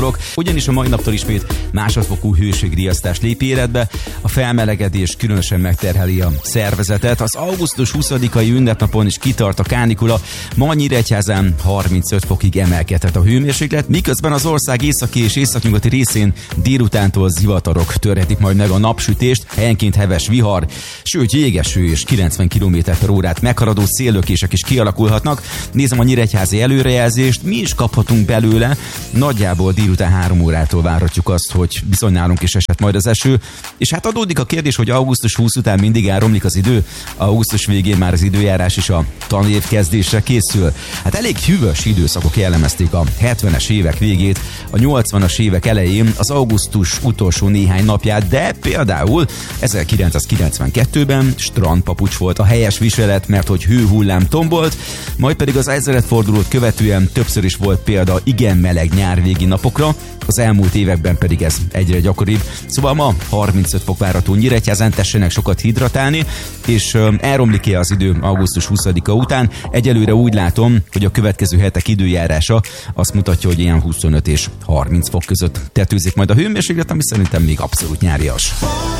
Ugyanis a mai naptól ismét másodfokú hőségriasztás lép életbe, a felmelegedés különösen megterheli a szervezetet. Az augusztus 20-ai ünnepnapon is kitart a kánikula, ma Nyíregyházán 35 fokig emelkedhet a hőmérséklet, miközben az ország északi és északnyugati részén délutántól zivatarok törhetik majd meg a napsütést, helyenként heves vihar, sőt jégeső és 90 km/h meghaladó széllökések is kialakulhatnak. Nézem a nyíregyházi előrejelzést, mi is kaphatunk belőle, nagyjából délután 3 órától várhatjuk azt, hogy bizony nálunk is esett majd az eső, és hát adódik a kérdés, hogy augusztus 20 után mindig elromlik az idő, augusztus végén már az időjárás is a tanév kezdésre készül. Hát elég hűvös időszakok jellemezték a 70-es évek végét, a 80-as évek elején az augusztus utolsó néhány napját, de például 1992-ben strandpapucs volt a helyes viselet, mert hogy hőhullám tombolt, majd pedig az ezredfordulót követően többször is volt példa igen meleg nyárvégi napokra, az elmúlt években pedig ez egyre gyakoribb. Szóval ma 35 fok várható Nyíregyházán, tessenek sokat hidratálni, és elromlik-e az idő augusztus 20-a után? Egyelőre úgy látom, hogy a következő hetek időjárása azt mutatja, hogy ilyen 25 és 30 fok között tetőzik majd a hőmérséklet, ami szerintem még abszolút nyárias.